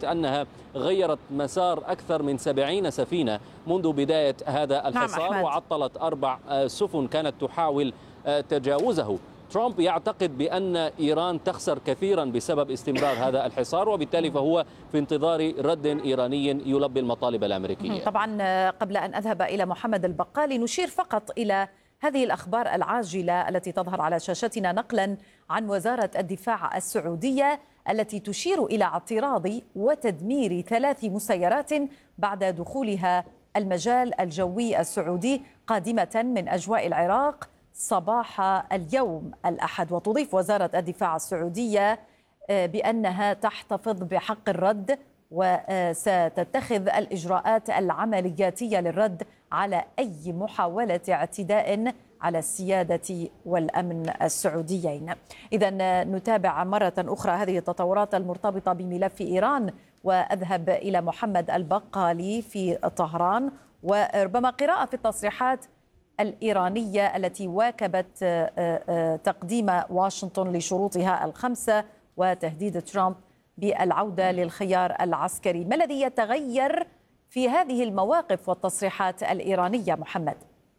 أنها غيرت مسار أكثر من 70 سفينة منذ بداية هذا الحصار، وعطلت 4 سفن كانت تحاول تجاوزه. ترامب يعتقد بأن إيران تخسر كثيرا بسبب استمرار هذا الحصار، وبالتالي فهو في انتظار رد إيراني يلبي المطالب الأمريكية. طبعا قبل أن أذهب إلى محمد البقالي نشير فقط إلى هذه الأخبار العاجلة التي تظهر على شاشتنا نقلا عن وزارة الدفاع السعودية التي تشير إلى اعتراض وتدمير 3 مسيرات بعد دخولها المجال الجوي السعودي قادمة من أجواء العراق صباح اليوم الأحد. وتضيف وزارة الدفاع السعودية بأنها تحتفظ بحق الرد وستتخذ الإجراءات العملياتية للرد على أي محاولة اعتداء على السيادة والأمن السعوديين. إذن نتابع مرة أخرى هذه التطورات المرتبطة بملف إيران، وأذهب إلى محمد البقالي في طهران، وربما قراءة في التصريحات الإيرانية التي واكبت تقديم واشنطن لشروطها ال5 وتهديد ترامب بالعودة للخيار العسكري. ما الذي يتغير في هذه المواقف والتصريحات الإيرانية محمد؟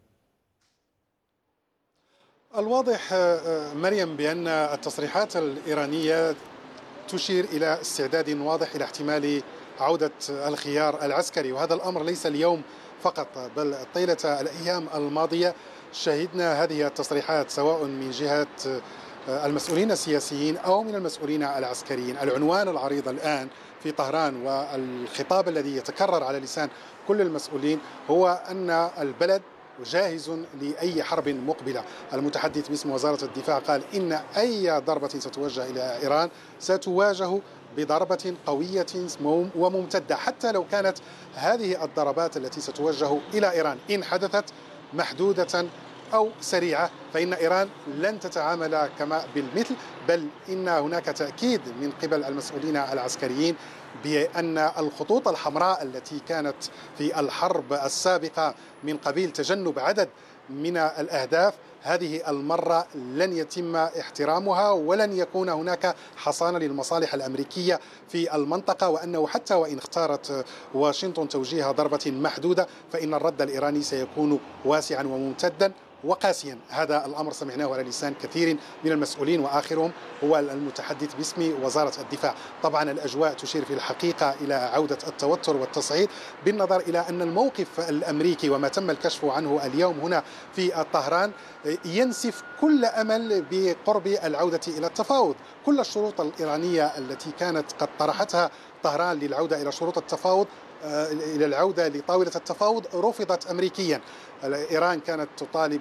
الواضح مريم بأن التصريحات الإيرانية تشير إلى استعداد واضح إلى احتمال عودة الخيار العسكري، وهذا الأمر ليس اليوم فقط بل طيلة الأيام الماضية شهدنا هذه التصريحات سواء من جهة المسؤولين السياسيين أو من المسؤولين العسكريين. العنوان العريض الآن في طهران والخطاب الذي يتكرر على لسان كل المسؤولين هو أن البلد جاهز لأي حرب مقبلة. المتحدث باسم وزارة الدفاع قال إن أي ضربة ستوجه إلى إيران ستواجه بضربة قوية وممتدة، حتى لو كانت هذه الضربات التي ستوجه إلى إيران إن حدثت محدودة أو سريعة، فإن إيران لن تتعامل كما بالمثل، بل إن هناك تأكيد من قبل المسؤولين العسكريين بأن الخطوط الحمراء التي كانت في الحرب السابقة من قبيل تجنب عدد من الأهداف هذه المرة لن يتم احترامها، ولن يكون هناك حصانة للمصالح الأمريكية في المنطقة، وأنه حتى وإن اختارت واشنطن توجيه ضربة محدودة فإن الرد الإيراني سيكون واسعا وممتدا وقاسيا. هذا الأمر سمعناه على لسان كثير من المسؤولين، وآخرهم هو المتحدث باسم وزارة الدفاع. طبعا الأجواء تشير في الحقيقة إلى عودة التوتر والتصعيد، بالنظر إلى أن الموقف الأمريكي وما تم الكشف عنه اليوم هنا في طهران ينسف كل أمل بقرب العودة إلى التفاوض. كل الشروط الإيرانية التي كانت قد طرحتها طهران للعودة إلى شروط التفاوض إلى العودة لطاولة التفاوض رفضت أمريكيا. إيران كانت تطالب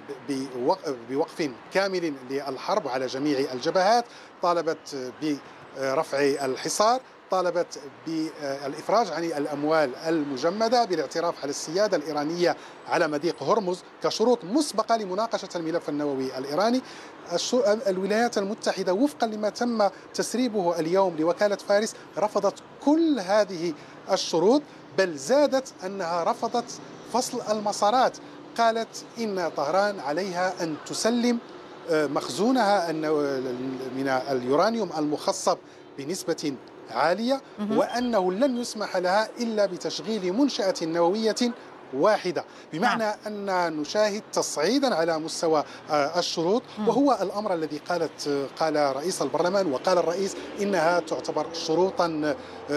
بوقف كامل للحرب على جميع الجبهات، طالبت برفع الحصار، طالبت بالإفراج عن الأموال المجمدة، بالاعتراف على السيادة الإيرانية على مضيق هرمز كشروط مسبقة لمناقشة الملف النووي الإيراني. الولايات المتحدة وفقا لما تم تسريبه اليوم لوكالة فارس رفضت كل هذه الشروط، بل زادت أنها رفضت فصل المسارات. قالت إن طهران عليها أن تسلم مخزونها من اليورانيوم المخصب بنسبة عالية، وأنه لن يسمح لها إلا بتشغيل منشأة نووية واحدة، بمعنى أن نشاهد تصعيدا على مستوى الشروط، وهو الأمر الذي قال رئيس البرلمان وقال الرئيس إنها تعتبر شروطا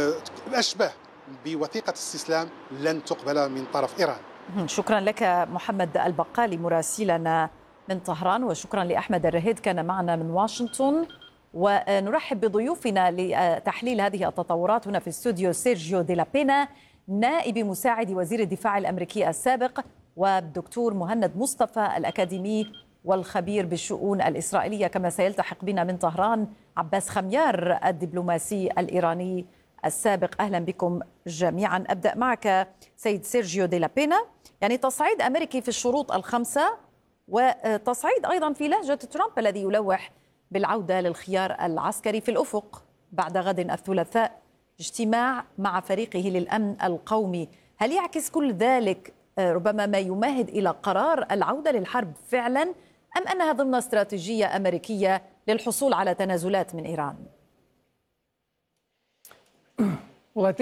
أشبه بوثيقة استسلام لن تقبل من طرف إيران. شكرا لك محمد البقالي مراسلنا من طهران، وشكرا لأحمد الرهيد كان معنا من واشنطن. ونرحب بضيوفنا لتحليل هذه التطورات هنا في استوديو سيرجيو دي لا بينا نائب مساعد وزير الدفاع الأمريكي السابق، والدكتور مهند مصطفى الأكاديمي والخبير بالشؤون الإسرائيلية، كما سيلتحق بنا من طهران عباس خميار الدبلوماسي الإيراني السابق. أهلا بكم جميعا. أبدأ معك سيد سيرجيو دي لا بينا. يعني تصعيد أمريكي في الشروط ال5 وتصعيد أيضا في لهجة ترامب الذي يلوح بالعودة للخيار العسكري في الأفق بعد غد الثلاثاء اجتماع مع فريقه للأمن القومي. هل يعكس كل ذلك ربما ما يمهد إلى قرار العودة للحرب فعلا، أم أنها ضمن استراتيجية أمريكية للحصول على تنازلات من إيران؟